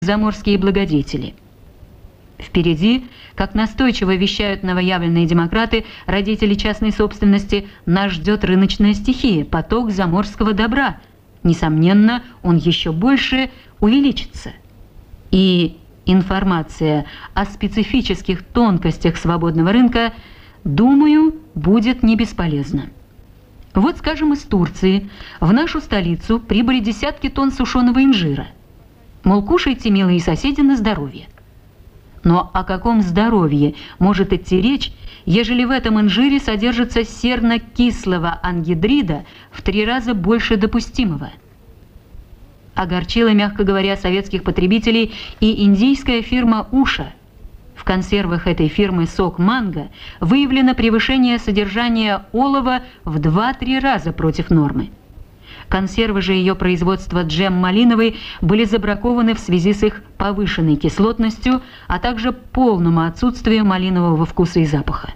заморские благодетели. Впереди, как настойчиво вещают новоявленные демократы, родители частной собственности, нас ждет рыночная стихия, поток заморского добра. Несомненно, он еще больше увеличится. И информация о специфических тонкостях свободного рынка, думаю, будет не бесполезна. Вот, скажем, из Турции в нашу столицу прибыли десятки тонн сушеного инжира. Мол, кушайте, милые соседи, на здоровье. Но о каком здоровье может идти речь, ежели в этом инжире содержится серно-кислого ангидрида в 3 раза больше допустимого? Огорчила, мягко говоря, советских потребителей и индийская фирма «Уша». В консервах этой фирмы «Сок Манго» выявлено превышение содержания олова в 2-3 раза против нормы. Консервы же ее производства «Джем малиновый» были забракованы в связи с их повышенной кислотностью, а также полному отсутствию малинового вкуса и запаха.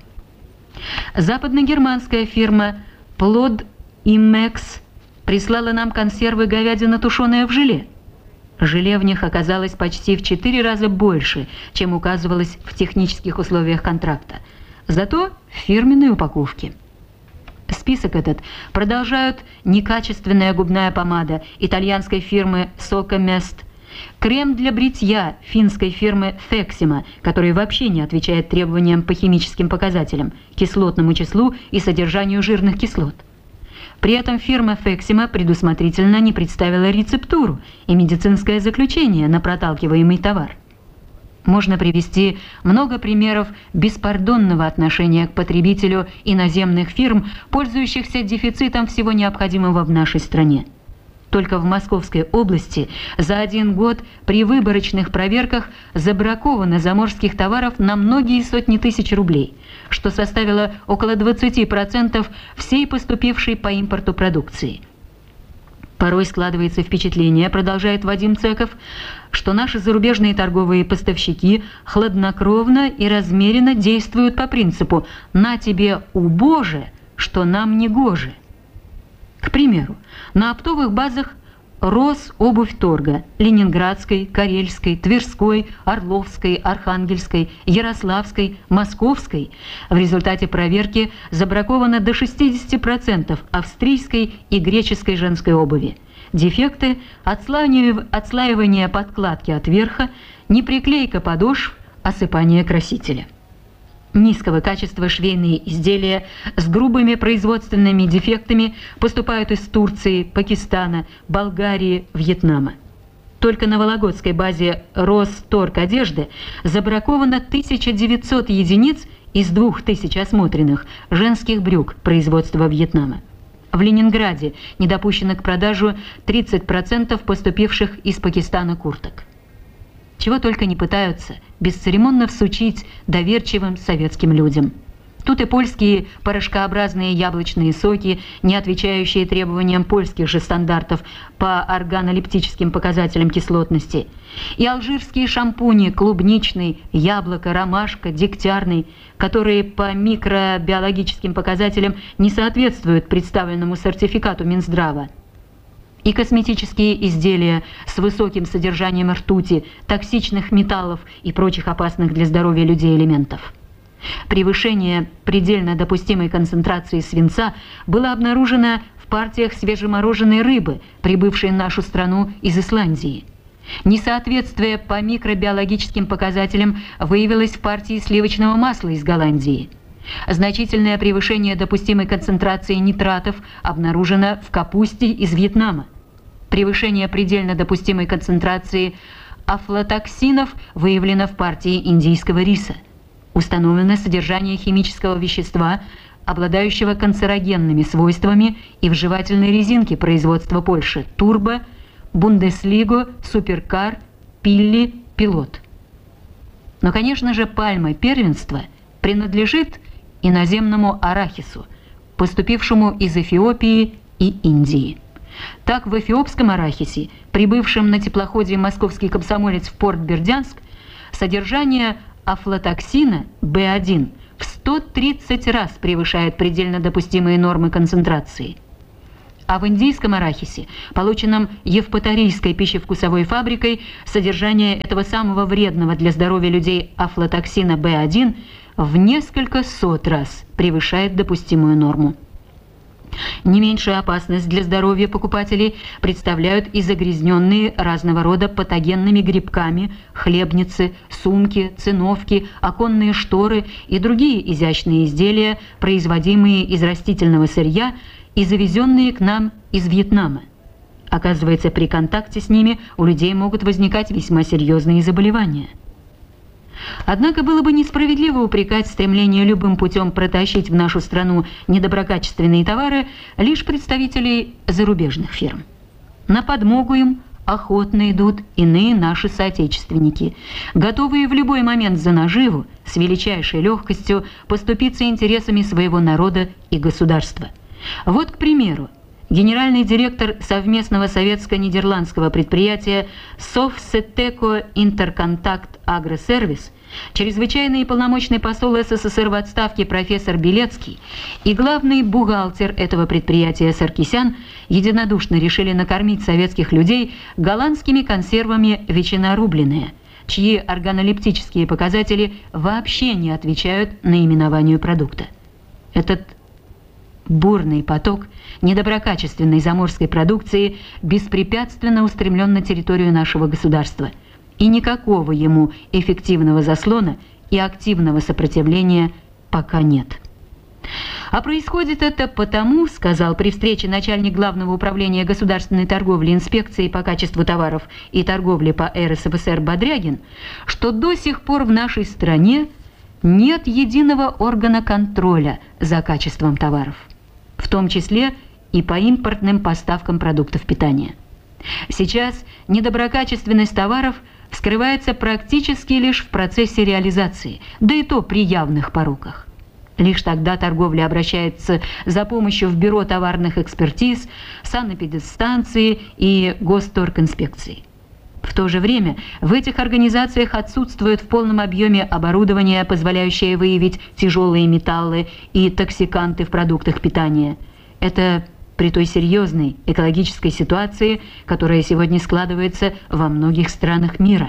Западногерманская фирма «Плод Имекс» прислала нам консервы говядина, тушеная в желе. Желе в них оказалось почти в 4 раза больше, чем указывалось в технических условиях контракта, зато в фирменной упаковке. Список этот продолжают некачественная губная помада итальянской фирмы «Сокомест», крем для бритья финской фирмы «Фексима», который вообще не отвечает требованиям по химическим показателям, кислотному числу и содержанию жирных кислот. При этом фирма «Фексима» предусмотрительно не представила рецептуру и медицинское заключение на проталкиваемый товар. Можно привести много примеров беспардонного отношения к потребителю иноземных фирм, пользующихся дефицитом всего необходимого в нашей стране. Только в Московской области за 1 год при выборочных проверках забраковано заморских товаров на многие сотни тысяч рублей, что составило около 20% всей поступившей по импорту продукции. Порой складывается впечатление, продолжает Вадим Цеков, что наши зарубежные торговые поставщики хладнокровно и размеренно действуют по принципу «на тебе, убоже, что нам не гоже». К примеру, на оптовых базах Рособувьторга Ленинградской, Карельской, Тверской, Орловской, Архангельской, Ярославской, Московской в результате проверки забраковано до 60% австрийской и греческой женской обуви. Дефекты, отслаивание подкладки от верха, неприклейка подошв, осыпание красителя. Низкого качества швейные изделия с грубыми производственными дефектами поступают из Турции, Пакистана, Болгарии, Вьетнама. Только на Вологодской базе Росторг одежды забраковано 1900 единиц из 2000 осмотренных женских брюк производства Вьетнама. В Ленинграде не допущено к продажу 30% поступивших из Пакистана курток. Чего только не пытаются бесцеремонно всучить доверчивым советским людям. Тут и польские порошкообразные яблочные соки, не отвечающие требованиям польских же стандартов по органолептическим показателям кислотности, и алжирские шампуни клубничный, яблоко, ромашка, дегтярный, которые по микробиологическим показателям не соответствуют представленному сертификату Минздрава, и косметические изделия с высоким содержанием ртути, токсичных металлов и прочих опасных для здоровья людей элементов. Превышение предельно допустимой концентрации свинца было обнаружено в партиях свежемороженой рыбы, прибывшей в нашу страну из Исландии. Несоответствие по микробиологическим показателям выявилось в партии сливочного масла из Голландии. Значительное превышение допустимой концентрации нитратов обнаружено в капусте из Вьетнама. Превышение предельно допустимой концентрации афлатоксинов выявлено в партии индийского риса. Установлено содержание химического вещества, обладающего канцерогенными свойствами, и в жевательной резинке производства Польши Турбо, Бундеслиго, Суперкар, Пилли, Пилот. Но, конечно же, пальма первенства принадлежит иноземному арахису, поступившему из Эфиопии и Индии. Так, в эфиопском арахисе, прибывшем на теплоходе «Московский комсомолец» в порт Бердянск, содержание афлатоксина B1 в 130 раз превышает предельно допустимые нормы концентрации. А в индийском арахисе, полученном Евпаторийской пищевкусовой фабрикой, содержание этого самого вредного для здоровья людей афлатоксина B1 в несколько сот раз превышает допустимую норму. Не меньшую опасность для здоровья покупателей представляют и загрязненные разного рода патогенными грибками хлебницы, сумки, циновки, оконные шторы и другие изящные изделия, производимые из растительного сырья и завезенные к нам из Вьетнама. Оказывается, при контакте с ними у людей могут возникать весьма серьезные заболевания. Однако было бы несправедливо упрекать стремление любым путем протащить в нашу страну недоброкачественные товары лишь представителей зарубежных фирм. На подмогу им охотно идут иные наши соотечественники, готовые в любой момент за наживу с величайшей легкостью поступиться интересами своего народа и государства. Вот, к примеру, генеральный директор совместного советско-нидерландского предприятия Совсетеко Интерконтакт Агросервис, чрезвычайный и полномочный посол СССР в отставке профессор Белецкий и главный бухгалтер этого предприятия Саркисян единодушно решили накормить советских людей голландскими консервами ветчина рубленая, чьи органолептические показатели вообще не отвечают наименованию продукта. Этот бурный поток недоброкачественной заморской продукции беспрепятственно устремлен на территорию нашего государства, и никакого ему эффективного заслона и активного сопротивления пока нет. А происходит это потому, сказал при встрече начальник Главного управления государственной торговли инспекции по качеству товаров и торговли по РСФСР Бодрягин, что до сих пор в нашей стране нет единого органа контроля за качеством товаров, в том числе и по импортным поставкам продуктов питания. Сейчас недоброкачественность товаров вскрывается практически лишь в процессе реализации, да и то при явных пороках. Лишь тогда торговля обращается за помощью в Бюро товарных экспертиз, санэпидстанции и Госторгинспекции. В то же время в этих организациях отсутствует в полном объеме оборудование, позволяющее выявить тяжелые металлы и токсиканты в продуктах питания. Это при той серьезной экологической ситуации, которая сегодня складывается во многих странах мира.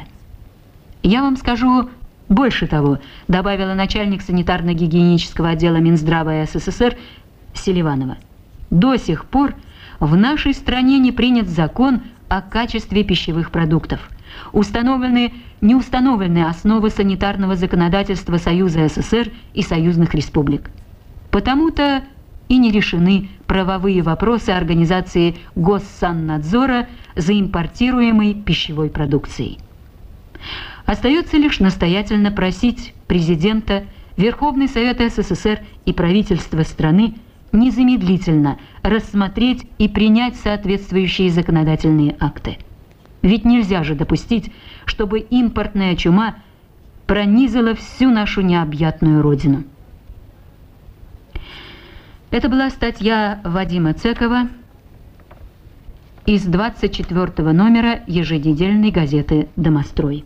Я вам скажу больше того, добавила начальник санитарно-гигиенического отдела Минздрава СССР Селиванова. До сих пор в нашей стране не принят закон о качестве пищевых продуктов. Не установлены основы санитарного законодательства Союза СССР и союзных республик. Потому-то и не решены правовые вопросы организации Госсаннадзора за импортируемой пищевой продукцией. Остается лишь настоятельно просить президента, Верховный Совет СССР и правительство страны незамедлительно рассмотреть и принять соответствующие законодательные акты. Ведь нельзя же допустить, чтобы импортная чума пронизала всю нашу необъятную родину. Это была статья Вадима Цекова из 24 номера еженедельной газеты «Домострой».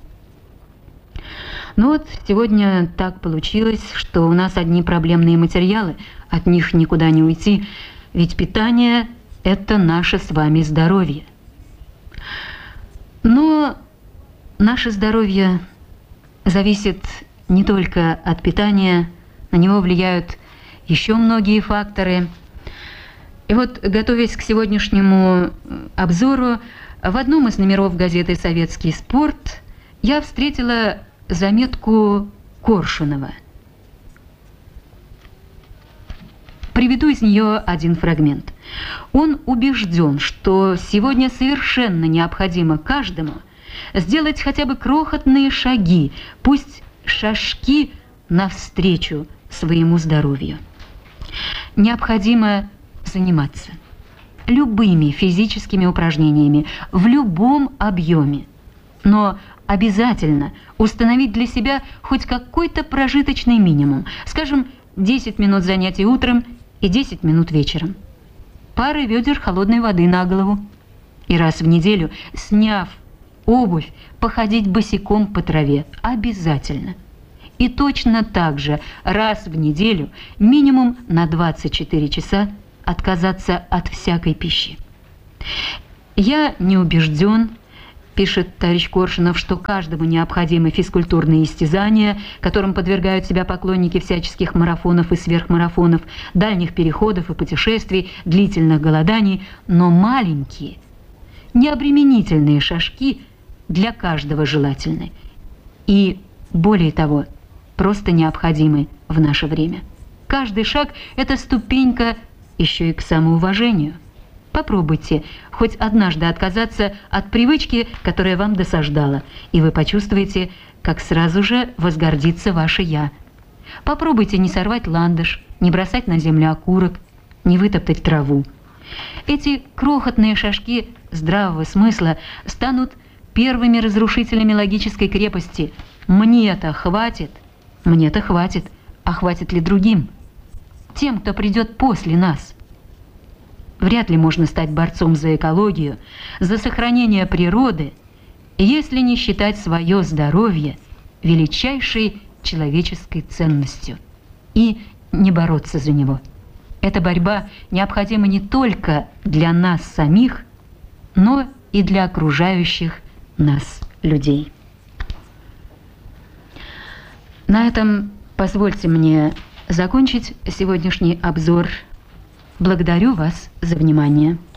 Ну вот, сегодня так получилось, что у нас одни проблемные материалы, от них никуда не уйти, ведь питание – это наше с вами здоровье. Но наше здоровье зависит не только от питания, на него влияют еще многие факторы. И вот, готовясь к сегодняшнему обзору, в одном из номеров газеты «Советский спорт» я встретила заметку Коршунова. Приведу из нее один фрагмент. Он убежден, что сегодня совершенно необходимо каждому сделать хотя бы крохотные шаги, пусть шажки навстречу своему здоровью. Необходимо заниматься любыми физическими упражнениями в любом объеме, но обязательно установить для себя хоть какой-то прожиточный минимум, скажем, 10 минут занятий утром и 10 минут вечером. Пары ведер холодной воды на голову. И раз в неделю, сняв обувь, походить босиком по траве. Обязательно. И точно так же раз в неделю, минимум на 24 часа, отказаться от всякой пищи. «Я не убежден, — пишет товарищ Коршунов, — что каждому необходимы физкультурные истязания, которым подвергают себя поклонники всяческих марафонов и сверхмарафонов, дальних переходов и путешествий, длительных голоданий, но маленькие, необременительные шажки для каждого желательны и, более того, просто необходимы в наше время. Каждый шаг – это ступенька еще и к самоуважению. Попробуйте хоть однажды отказаться от привычки, которая вам досаждала, и вы почувствуете, как сразу же возгордится ваше «я». Попробуйте не сорвать ландыш, не бросать на землю окурок, не вытоптать траву. Эти крохотные шажки здравого смысла станут первыми разрушителями логической крепости. Мне-то хватит, а хватит ли другим? Тем, кто придет после нас. Вряд ли можно стать борцом за экологию, за сохранение природы, если не считать свое здоровье величайшей человеческой ценностью и не бороться за него. Эта борьба необходима не только для нас самих, но и для окружающих нас людей. На этом позвольте мне закончить сегодняшний обзор. Благодарю вас за внимание.